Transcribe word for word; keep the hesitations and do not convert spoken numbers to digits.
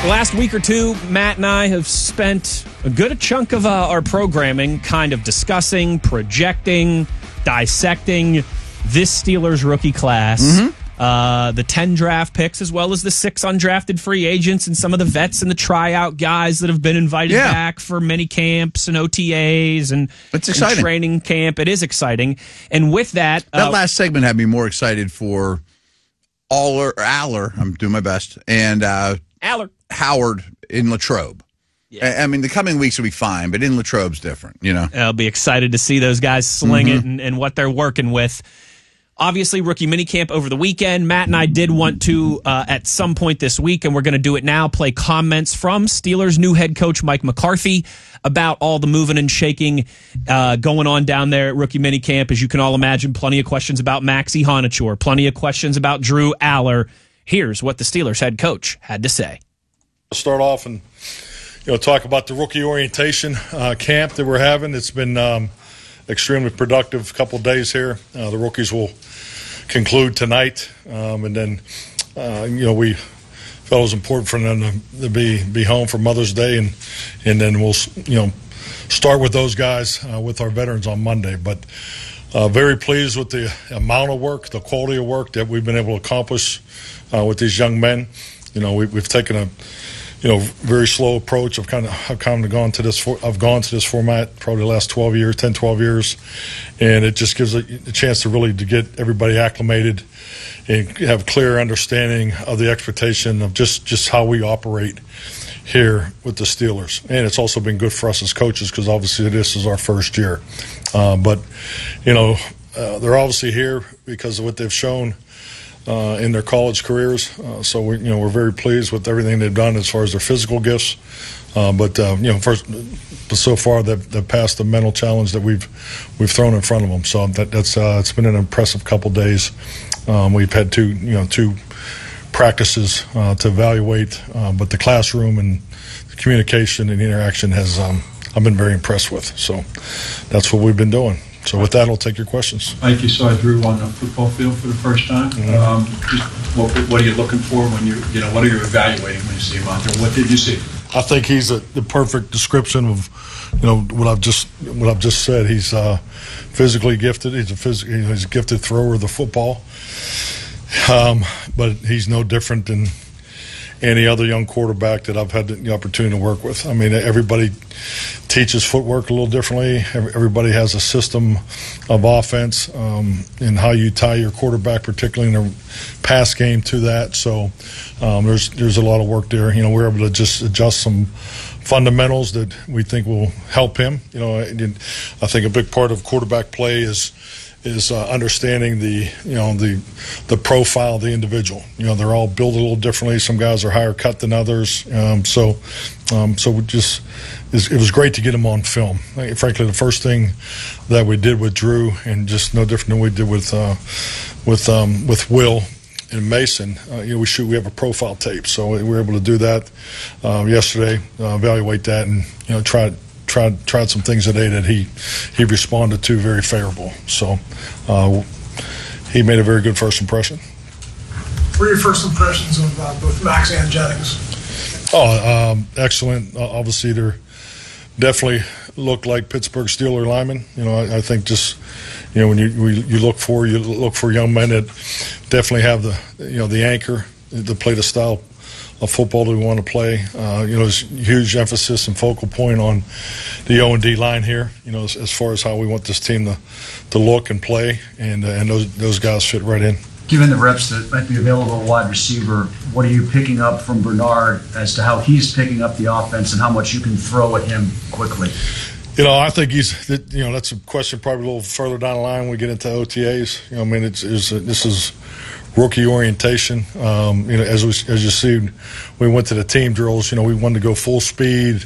The last week or two, Matt and I have spent a good chunk of uh, our programming kind of discussing, projecting, dissecting this Steelers rookie class. Mm-hmm. Uh, the ten draft picks, as well as the six undrafted free agents and some of the vets and the tryout guys that have been invited yeah. back for mini camps and O T As and, it's exciting. and training camp. It is exciting. And with that... That uh, last segment had me more excited for Aller, Aller, I'm doing my best, and uh, Aller. Howard in Latrobe. Yeah. I, I mean, the coming weeks will be fine, but in Latrobe's different, you know? I'll be excited to see those guys sling mm-hmm. it and, and what they're working with. Obviously, rookie minicamp over the weekend. Matt and I did want to, uh, at some point this week, and we're going to do it now, play comments from Steelers' new head coach, Mike McCarthy, about all the moving and shaking uh, going on down there at rookie minicamp. As you can all imagine, plenty of questions about Maxie Honachur, plenty of questions about Drew Aller. Here's what the Steelers head coach had to say. Start off and you know talk about the rookie orientation uh, camp that we're having. It's been um, extremely productive couple days here. Uh, the rookies will conclude tonight, um, and then uh, you know we felt it was important for them to, to be be home for Mother's Day, and and then we'll you know start with those guys uh, with our veterans on Monday. But uh, very pleased with the amount of work, the quality of work that we've been able to accomplish uh, with these young men. You know we, we've taken a you know very slow approach. I've kind of I've kind of gone to this for, I've gone to this format probably the last twelve years, ten, twelve years, and it just gives a, a chance to really to get everybody acclimated and have clear understanding of the expectation of just, just how we operate here with the Steelers. And it's also been good for us as coaches because obviously this is our first year. Uh, but you know uh, they're obviously here because of what they've shown Uh, in their college careers, uh, so we, you know we're very pleased with everything they've done as far as their physical gifts. Uh, but uh, you know, first, but so far they've, they've passed the mental challenge that we've we've thrown in front of them. So that, that's uh, it's been an impressive couple days. Um, we've had two you know two practices uh, to evaluate, uh, but the classroom and the communication and interaction has um, I've been very impressed with. So that's what we've been doing. So with that, I'll take your questions. Mike, you saw Drew on the football field for the first time. Mm-hmm. Um, just what, what are you looking for when you, you know, what are you evaluating when you see him out there? What did you see? I think he's a, the perfect description of, you know, what I've just what I've just said. He's uh, physically gifted. He's a phys- he's a gifted thrower of the football, um, but he's no different than any other young quarterback that I've had the opportunity to work with. I mean, everybody teaches footwork a little differently. Everybody has a system of offense um, and how you tie your quarterback, particularly in the pass game, to that. So um, there's there's a lot of work there. You know, we're able to just adjust some fundamentals that we think will help him. You know, I think a big part of quarterback play is is uh, understanding the you know the the profile of the individual. You know, they're all built a little differently. Some guys are higher cut than others. Um, so um, so we just it was great to get him on film. Like, frankly, the first thing that we did with Drew, and just no different than we did with uh, with um, with Will and Mason, uh, you know, we shoot we have a profile tape, so we were able to do that uh, yesterday, uh, evaluate that, and you know try. Tried tried some things today that he he responded to very favorable. So uh, he made a very good first impression. What are your first impressions of uh, both Max and Jennings? Oh, um, excellent. Uh, obviously, they definitely look like Pittsburgh Steeler linemen. You know, I, I think just you know when you we, you look for you look for young men that definitely have the you know the anchor to play the style of football that we want to play. Uh, you know, there's huge emphasis and focal point on the O and D line here, you know, as, as far as how we want this team to, to look and play, and uh, and those those guys fit right in. Given the reps that might be available at wide receiver, what are you picking up from Bernard as to how he's picking up the offense and how much you can throw at him quickly? You know, I think he's, you know, that's a question probably a little further down the line when we get into O T As. You know, I mean, it's, it's this is rookie orientation. Um, you know, as we, as you see, we went to the team drills. You know, we wanted to go full speed